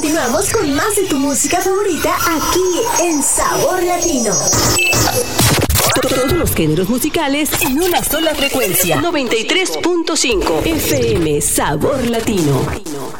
Continuamos con más de tu música favorita aquí en Sabor Latino. Todos los géneros musicales en una sola frecuencia. 93.5 FM Sabor Latino.